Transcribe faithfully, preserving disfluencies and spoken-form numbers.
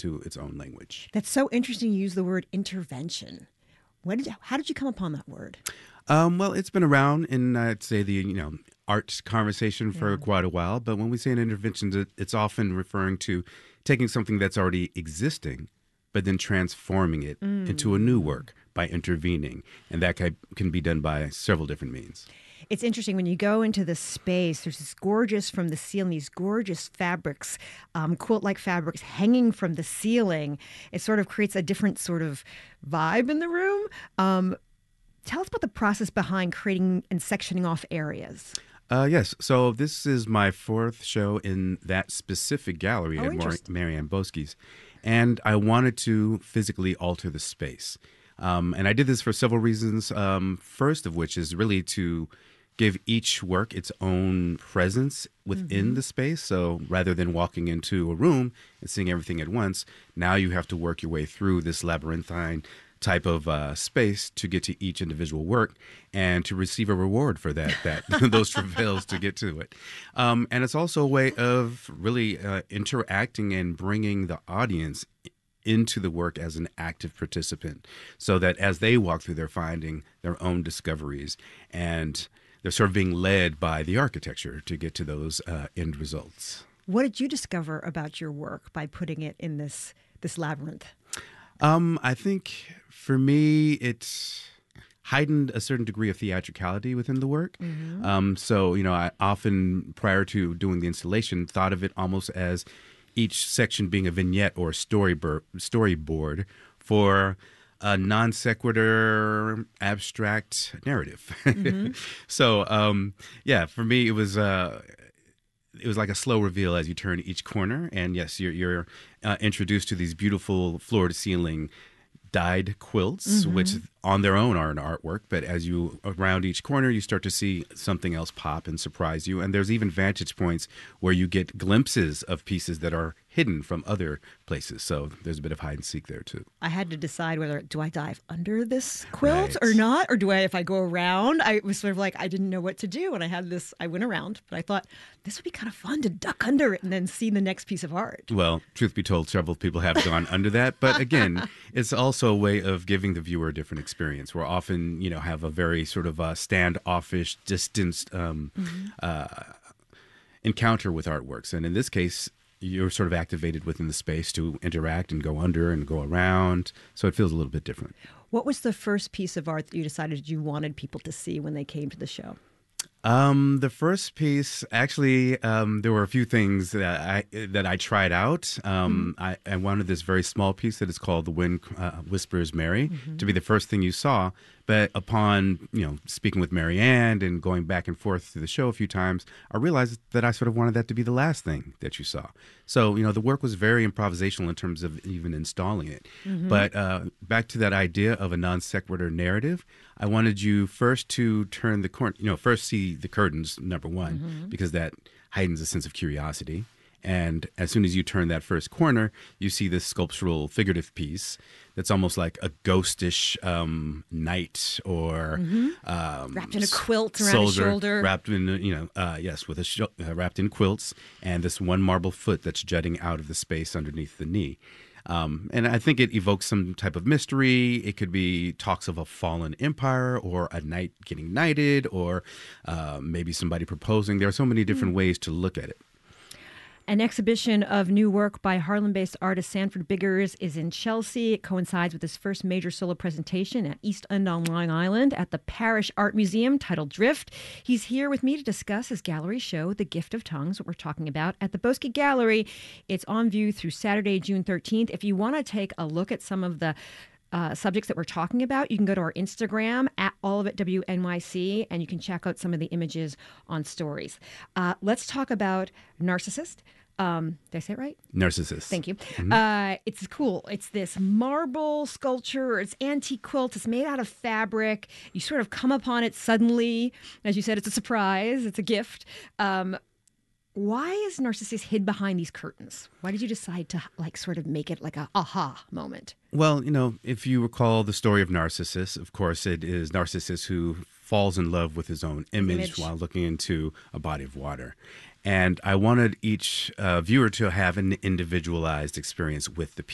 into its own language. That's so interesting. You use the word intervention. What did, how did you come upon that word? Um, well, it's been around in, I'd say, the you know art conversation for Yeah. quite a while. But when we say an intervention, it- it's often referring to taking something that's already existing, but then transforming it Mm. into a new work by intervening. And that can can be done by several different means. It's interesting when you go into the space, there's this gorgeous from the ceiling, these gorgeous fabrics, um, quilt-like fabrics hanging from the ceiling. It sort of creates a different sort of vibe in the room. Um, tell us about the process behind creating and sectioning off areas. Uh, yes. So this is my fourth show in that specific gallery Oh, at Mar- interesting. Marianne Boesky's. And I wanted to physically alter the space. Um, and I did this for several reasons. Um, first of which is really to give each work its own presence within Mm-hmm. the space. So rather than walking into a room and seeing everything at once, now you have to work your way through this labyrinthine type of uh, space to get to each individual work and to receive a reward for that, that those travails to get to it. Um, and it's also a way of really uh, interacting and bringing the audience into the work as an active participant, so that as they walk through, they're finding their own discoveries, and they're sort of being led by the architecture to get to those uh, end results. What did you discover about your work by putting it in this this labyrinth? Um, I think for me, it's heightened a certain degree of theatricality within the work. Mm-hmm. Um, so, you know, I often, prior to doing the installation, thought of it almost as each section being a vignette or a storyboard, storyboard for a non sequitur abstract narrative. Mm-hmm. So, um, yeah, for me, it was uh, it was like a slow reveal as you turn each corner, and yes, you're you're uh, introduced to these beautiful floor to ceiling dyed quilts, Mm-hmm. which on their own are an artwork, but as you around each corner, you start to see something else pop and surprise you. And there's even vantage points where you get glimpses of pieces that are hidden from other places. So there's a bit of hide and seek there too. I had to decide whether do I dive under this quilt Right. or not, or do I, if I go around, I was sort of like, I didn't know what to do. And I had this, I went around, but I thought this would be kind of fun to duck under it and then see the next piece of art. Well, truth be told, several people have gone under that. But again, it's also a way of giving the viewer a different experience. We're often, you know, have a very sort of uh, standoffish, distanced um, Mm-hmm. uh, encounter with artworks. And in this case, you're sort of activated within the space to interact and go under and go around. So it feels a little bit different. What was the first piece of art that you decided you wanted people to see when they came to the show? Um, the first piece, actually, um, there were a few things that I that I tried out. Um, I, I wanted this very small piece that is called "The Wind uh, Whispers Mary" to be the first thing you saw. But upon you know speaking with Marianne and going back and forth through the show a few times, I realized that I sort of wanted that to be the last thing that you saw. So you know the work was very improvisational in terms of even installing it. But uh, back to that idea of a non sequitur narrative, I wanted you first to turn the corner, you know, first see the curtains, number one, Mm-hmm. because that heightens a sense of curiosity. And as soon as you turn that first corner, you see this sculptural figurative piece that's almost like a ghostish um, knight or um, Wrapped in a quilt around his soldier, shoulder. wrapped in, you know, uh, yes, with a sh- uh, wrapped in quilts, and this one marble foot that's jutting out of the space underneath the knee. Um, and I think it evokes some type of mystery. It could be talks of a fallen empire or a knight getting knighted or uh, maybe somebody proposing. There are so many different ways to look at it. An exhibition of new work by Harlem-based artist Sanford Biggers is in Chelsea. It coincides with his first major solo presentation at East End on Long Island at the Parish Art Museum titled Drift. He's here with me to discuss his gallery show, The Gift of Tongues, what we're talking about at the Boesky Gallery. It's on view through Saturday, June thirteenth. If you want to take a look at some of the Uh, subjects that we're talking about, you can go to our Instagram at all of it W N Y C, and you can check out some of the images on stories. Uh, let's talk about Narcissist. Um, did I say it right? Narcissus. Thank you. Uh, it's cool. It's this marble sculpture. It's antique quilt. It's made out of fabric. You sort of come upon it suddenly. As you said, it's a surprise. It's a gift. Um, why is Narcissus hid behind these curtains? Why did you decide to like sort of make it like a aha moment? Well, you know, if you recall the story of Narcissus, of course, it is Narcissus who falls in love with his own image, image. while looking into a body of water. And I wanted each uh, viewer to have an individualized experience with the